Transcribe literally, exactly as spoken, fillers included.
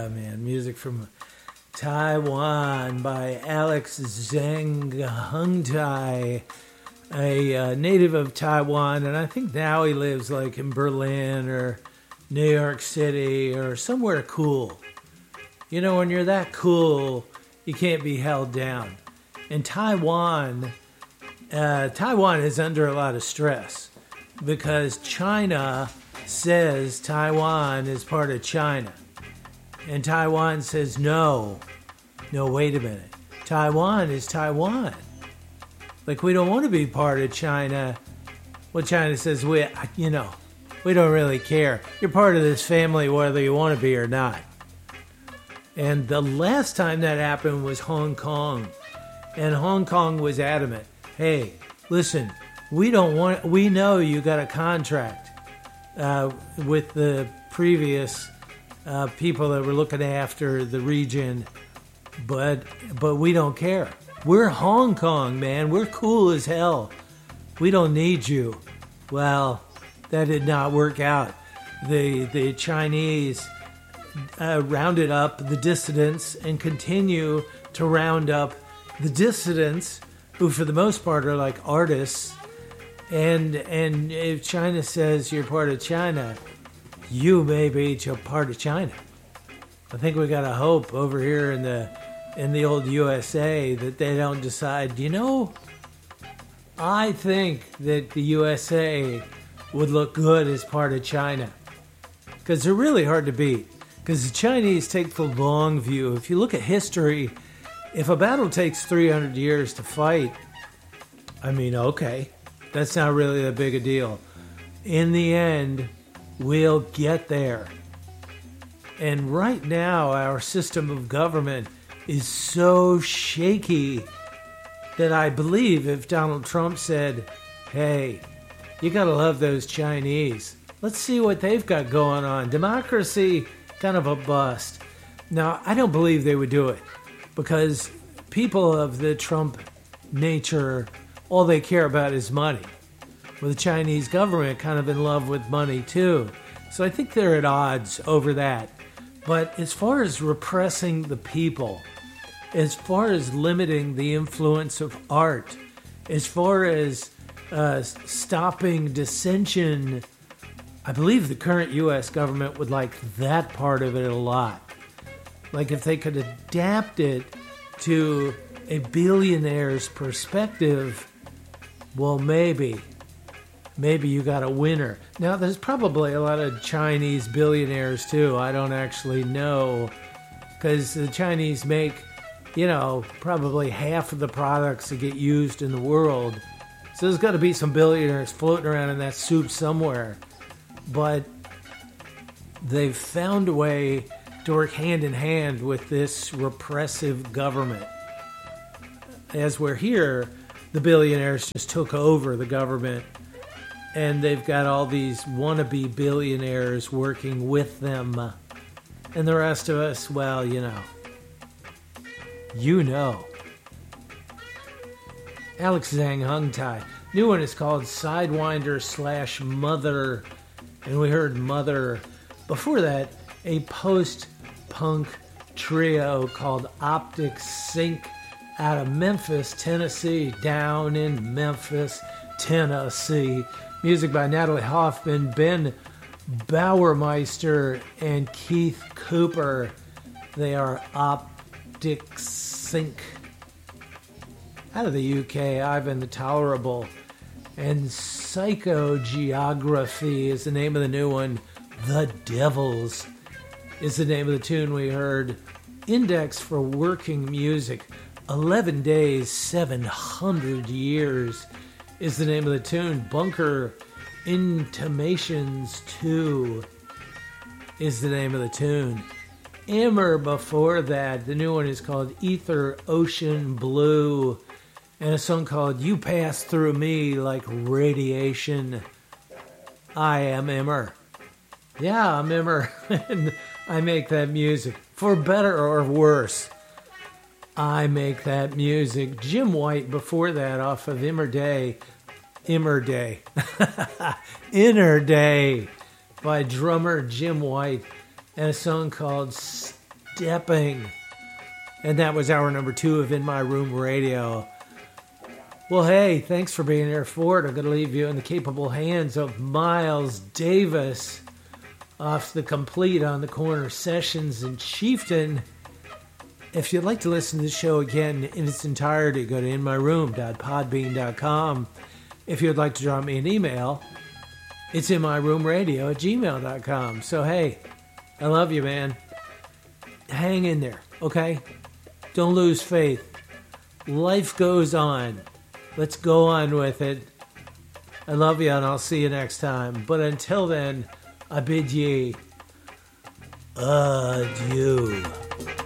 Yeah, man. Music from Taiwan by Alex Zhang Hungtai, a uh, native of Taiwan, and I think now he lives like in Berlin or New York City or somewhere cool. You know, when you're that cool, you can't be held down. And Taiwan, uh, Taiwan is under a lot of stress because China says Taiwan is part of China. And Taiwan says, no, no, wait a minute. Taiwan is Taiwan. Like, we don't want to be part of China. Well, China says, we, you know, we don't really care. You're part of this family whether you want to be or not. And the last time that happened was Hong Kong. And Hong Kong was adamant. Hey, listen, we don't want, we know you got a contract uh, with the previous uh, people that were looking after the region, but but we don't care. We're Hong Kong, man. We're cool as hell. We don't need you. Well, that did not work out. The the Chinese uh, rounded up the dissidents and continue to round up the dissidents, who for the most part are like artists. And and if China says you're part of China, you may be part of China. I think we got to hope over here in the in the old U S A that they don't decide, you know, I think that the U S A would look good as part of China. Because they're really hard to beat. Because the Chinese take the long view. If you look at history, if a battle takes three hundred years to fight, I mean, okay, that's not really that big a deal. In the end, we'll get there. And right now, our system of government is so shaky that I believe if Donald Trump said, hey, you got to love those Chinese. Let's see what they've got going on. Democracy, kind of a bust. Now, I don't believe they would do it because people of the Trump nature, all they care about is money. With the Chinese government kind of in love with money too. So I think they're at odds over that. But as far as repressing the people, as far as limiting the influence of art, as far as uh, stopping dissension, I believe the current U S government would like that part of it a lot. Like if they could adapt it to a billionaire's perspective, well, maybe. Maybe you got a winner. Now, there's probably a lot of Chinese billionaires, too. I don't actually know. Because the Chinese make, you know, probably half of the products that get used in the world. So there's got to be some billionaires floating around in that soup somewhere. But they've found a way to work hand in hand with this repressive government. As we're here, the billionaires just took over the government. And they've got all these wannabe billionaires working with them. And the rest of us, well, you know. You know. Alex Zhang Hungtai. New one is called Sidewinder slash Mother. And we heard Mother. Before that, a post-punk trio called Optic Sync out of Memphis, Tennessee. Down in Memphis, Tennessee. Music by Natalie Hoffman, Ben Bauermeister, and Keith Cooper. They are Optic Sync. Out of the U K, Ivan the Tolerable. And Psychogeography is the name of the new one. The Devils is the name of the tune we heard. Index for Working Music. eleven days, seven hundred years. Is the name of the tune. Bunker Intimations two is the name of the tune. Emmer before that. The new one is called Ether Ocean Blue. And a song called You Pass Through Me Like Radiation. I am Emmer. Yeah, I'm Emmer. And I make that music. For better or worse. I make that music. Jim White before that off of Immer Day. Immer Day. Inner Day by drummer Jim White. And a song called stepping. And that was hour number two of In My Room Radio. Well, hey, thanks for being here for it. I'm going to leave you in the capable hands of Miles Davis off the Complete on the Corner Sessions in Chieftain. If you'd like to listen to the show again in its entirety, go to in my room dot podbean dot com. If you'd like to drop me an email, it's inmyroomradio at gmail dot com. So, hey, I love you, man. Hang in there, okay? Don't lose faith. Life goes on. Let's go on with it. I love you, and I'll see you next time. But until then, I bid ye adieu.